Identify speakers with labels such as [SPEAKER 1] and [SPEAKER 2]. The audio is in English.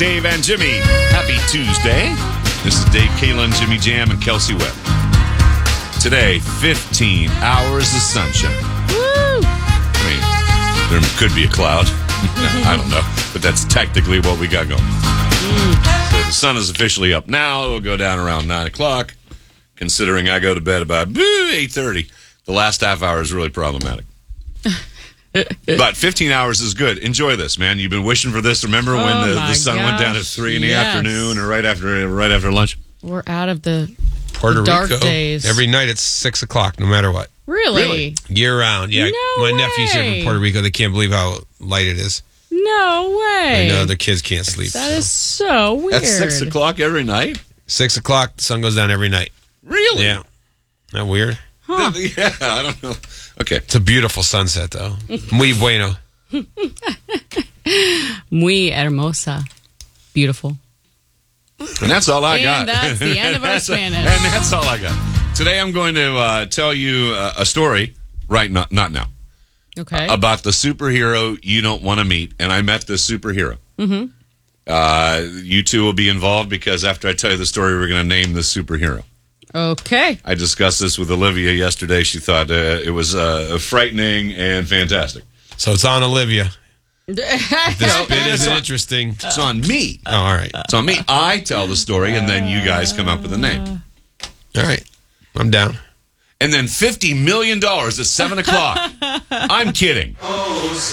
[SPEAKER 1] Dave and Jimmy. Happy Tuesday. This is Dave, Kayla, and Jimmy Jam, and Kelsey Webb. Today, 15 hours of sunshine.
[SPEAKER 2] Woo!
[SPEAKER 1] I mean, there could be a cloud. I don't know. But that's technically what we got going. So the sun is officially up now. It will go down around 9 o'clock, considering I go to bed about 8:30. The last half hour is really problematic. But 15 hours is good. Enjoy this, man. You've been wishing for this. Remember when the sun went down at 3 in the afternoon or right after lunch?
[SPEAKER 2] We're out of the
[SPEAKER 3] Puerto
[SPEAKER 2] dark
[SPEAKER 3] Rico.
[SPEAKER 2] days.
[SPEAKER 3] Every night it's 6 o'clock, no matter what.
[SPEAKER 2] Really?
[SPEAKER 3] Year round. Yeah.
[SPEAKER 2] No
[SPEAKER 3] My nephew's here
[SPEAKER 2] way.
[SPEAKER 3] from Puerto Rico. They can't believe how light it is.
[SPEAKER 2] No way.
[SPEAKER 3] I know their kids can't sleep.
[SPEAKER 2] That is so weird.
[SPEAKER 1] At 6 o'clock every night?
[SPEAKER 3] 6 o'clock, the sun goes down every night.
[SPEAKER 1] Really?
[SPEAKER 3] Yeah. Isn't that weird?
[SPEAKER 2] Huh.
[SPEAKER 1] Yeah, I don't know. Okay.
[SPEAKER 3] It's a beautiful sunset, though. Muy bueno.
[SPEAKER 2] Muy hermosa. Beautiful.
[SPEAKER 1] And that's all I got.
[SPEAKER 2] And that's the end of our Spanish.
[SPEAKER 1] And that's all I got. Today I'm going to tell you a story, right, not now,
[SPEAKER 2] Okay.
[SPEAKER 1] about the superhero you don't want to meet. And I met this superhero. Mm-hmm. You two will be involved because after I tell you the story, we're going to name the superhero.
[SPEAKER 2] Okay.
[SPEAKER 1] I discussed this with Olivia yesterday. She thought it was frightening and fantastic.
[SPEAKER 3] So it's on Olivia. This bit isn't
[SPEAKER 1] on-
[SPEAKER 3] interesting.
[SPEAKER 1] It's on me.
[SPEAKER 3] Oh, all right.
[SPEAKER 1] It's on me. I tell the story, and then you guys come up with a name.
[SPEAKER 3] All right. I'm down.
[SPEAKER 1] And then $50 million at 7 o'clock. I'm kidding.